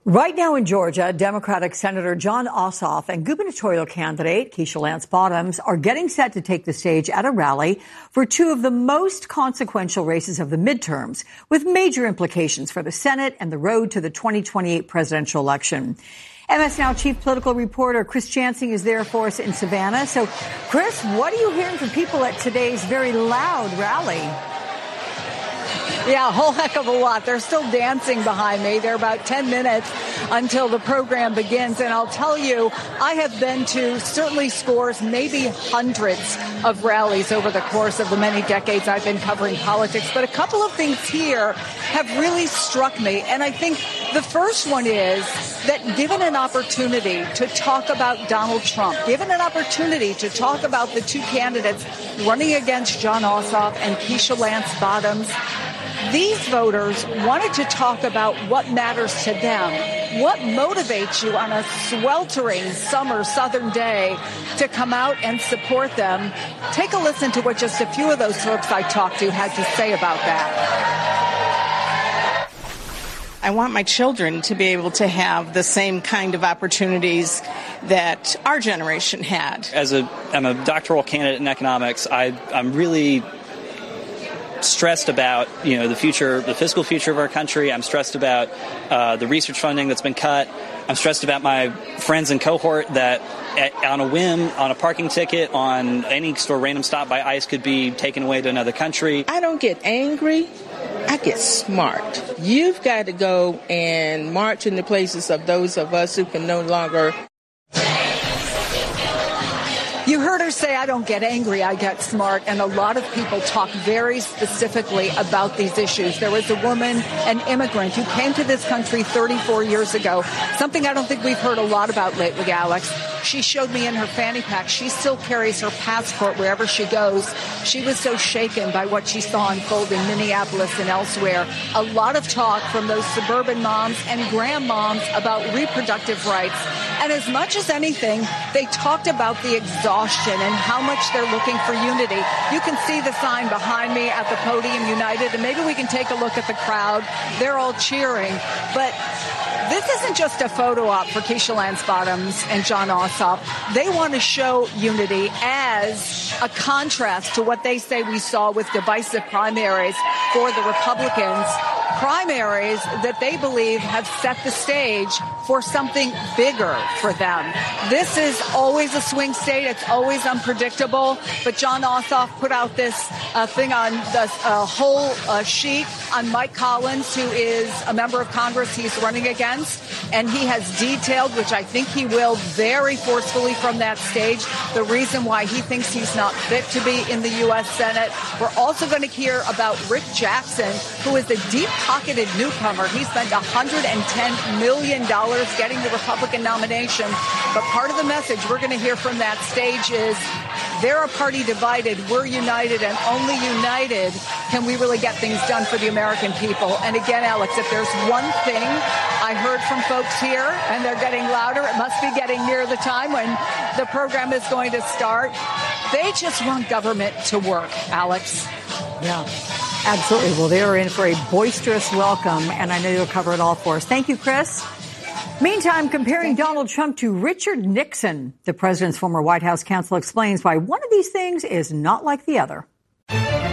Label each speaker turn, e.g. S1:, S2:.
S1: Right now in Georgia, Democratic Senator Jon Ossoff and gubernatorial candidate Keisha Lance Bottoms are getting set to take the stage at a rally for two of the most consequential races of the midterms, with major implications for the Senate and the road to the 2028 presidential election. MS Now chief political reporter Chris Chansing is there for us in Savannah. So, Chris, what are you hearing from people at today's very loud rally?
S2: Yeah, a whole heck of a lot. They're still dancing behind me. They're about 10 minutes until the program begins. And I'll tell you, I have been to certainly scores, maybe hundreds of rallies over the course of the many decades I've been covering politics. But a couple of things here have really struck me. And I think the first one is that given an opportunity to talk about Donald Trump, given an opportunity to talk about the two candidates running against Jon Ossoff and Keisha Lance Bottoms, these voters wanted to talk about what matters to them, what motivates you on a sweltering summer southern day to come out and support them. Take a listen to what just a few of those folks I talked to had to say about that.
S3: I want my children to be able to have the same kind of opportunities that our generation had.
S4: I'm a doctoral candidate in economics. I'm really stressed about, the future, the fiscal future of our country. I'm stressed about the research funding that's been cut. I'm stressed about my friends and cohort that on a whim, on a parking ticket, on any sort of random stop by ICE could be taken away to another country.
S5: I don't get angry. I get smart. You've got to go and march in the places of those of us who can no longer.
S2: You heard her say, I don't get angry, I get smart. And a lot of people talk very specifically about these issues. There was a woman, an immigrant, who came to this country 34 years ago, something I don't think we've heard a lot about lately, Alex. She showed me in her fanny pack. She still carries her passport wherever she goes. She was so shaken by what she saw unfold in Minneapolis and elsewhere. A lot of talk from those suburban moms and grandmoms about reproductive rights. And as much as anything, they talked about the exhaustion and how much they're looking for unity. You can see the sign behind me at the podium, United, and maybe we can take a look at the crowd. They're all cheering. But this isn't just a photo op for Keisha Lance Bottoms and Jon Ossoff. They want to show unity as a contrast to what they say we saw with divisive primaries for the Republicans. Primaries that they believe have set the stage for something bigger for them. This is always a swing state. It's always unpredictable. But Jon Ossoff put out this thing on the whole sheet on Mike Collins, who is a member of Congress he's running against. And he has detailed, which I think he will very forcefully from that stage, the reason why he thinks he's not fit to be in the U.S. Senate. We're also going to hear about Rick Jackson, who is a deep-pocketed newcomer. He spent $110 million getting the Republican nomination. But part of the message we're going to hear from that stage is they're a party divided, we're united, and only united can we really get things done for the American people. And again, Alex, if there's one thing I heard from folks here, and they're getting louder, it must be getting near the time when the program is going to start. They just want government to work, Alex.
S1: Yeah, absolutely. Well, they are in for a boisterous welcome, and I know you'll cover it all for us. Thank you, Chris. Meantime, comparing Donald Trump to Richard Nixon, the president's former White House counsel explains why one of these things is not like the other.